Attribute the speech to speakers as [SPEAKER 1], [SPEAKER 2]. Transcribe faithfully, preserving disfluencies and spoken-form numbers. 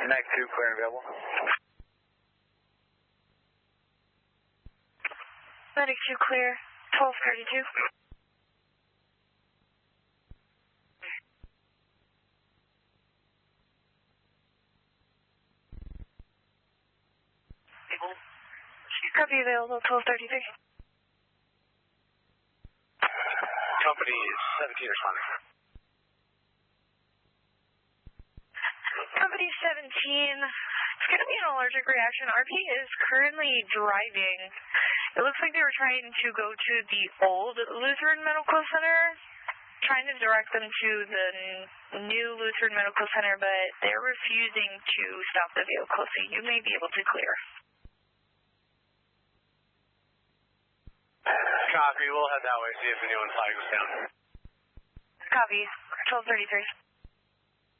[SPEAKER 1] Mac two, clear and available.
[SPEAKER 2] Medic two, clear. twelve thirty-two. Copy available, twelve thirty-three.
[SPEAKER 1] Company seventeen responding.
[SPEAKER 2] Company seventeen, it's going to be an allergic reaction. R P is currently driving. It looks like they were trying to go to the old Lutheran Medical Center, trying to direct them to the new Lutheran Medical Center, but they're refusing to stop the vehicle, so you may be able to clear.
[SPEAKER 1] Copy, we'll head that way, see if anyone flags us down.
[SPEAKER 2] Copy, twelve thirty-three.